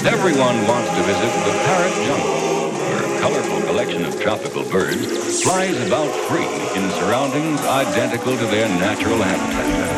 Everyone wants to visit the parrot jungle, where a colorful collection of tropical birds flies about free in surroundings identical to their natural habitat.